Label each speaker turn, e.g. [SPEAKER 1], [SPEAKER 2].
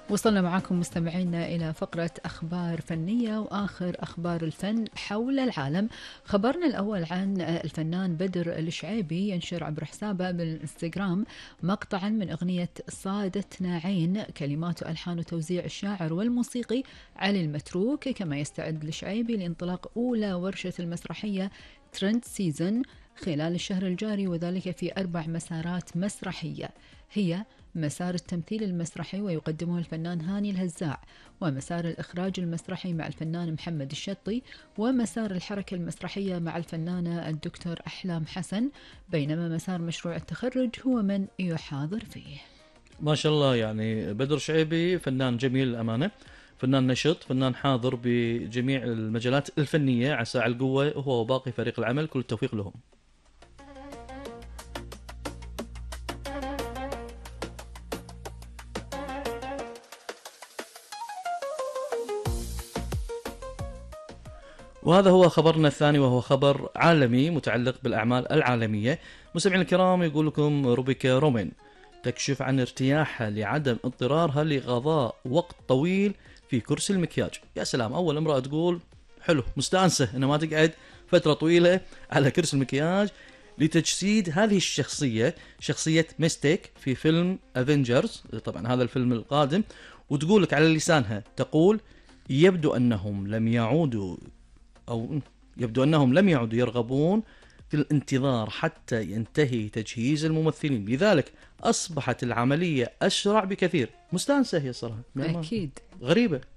[SPEAKER 1] وصلنا معكم مستمعينا إلى فقرة أخبار فنية وآخر أخبار الفن حول العالم. خبرنا الأول عن الفنان بدر الشعيبي ينشر عبر حسابه بالإنستغرام مقطعا من أغنية صادتنا عين، كلمات وألحان وتوزيع الشاعر والموسيقي علي المتروك. كما يستعد الشعيبي لانطلاق أولى ورشة المسرحية ترند سيزن خلال الشهر الجاري، وذلك في 4 مسارات مسرحية، هي مسار التمثيل المسرحي ويقدمه الفنان هاني الهزاع، ومسار الإخراج المسرحي مع الفنان محمد الشطي، ومسار الحركة المسرحية مع الفنانة الدكتور أحلام حسن، بينما مسار مشروع التخرج هو من يحاضر فيه.
[SPEAKER 2] ما شاء الله، يعني بدر شعيبي فنان جميل الأمانة، فنان نشط، فنان حاضر بجميع المجالات الفنية، عسى على القوة هو وباقي فريق العمل، كل التوفيق لهم. وهذا هو خبرنا الثاني، وهو خبر عالمي متعلق بالأعمال العالمية. مستمعينا الكرام، يقول لكم روبيكا رومين تكشف عن ارتياحها لعدم اضطرارها لقضاء وقت طويل في كرسي المكياج. يا سلام، أول امرأة تقول حلو، مستانسة إنها ما تقعد فترة طويلة على كرسي المكياج لتجسيد هذه الشخصية، شخصية ميستيك في فيلم افنجرز، طبعا هذا الفيلم القادم. وتقول لك على لسانها، تقول يبدو أنهم لم يعودوا يرغبون في الانتظار حتى ينتهي تجهيز الممثلين، لذلك أصبحت العملية أسرع بكثير. مستانسة هي صراحة،
[SPEAKER 1] أكيد.
[SPEAKER 2] غريبة.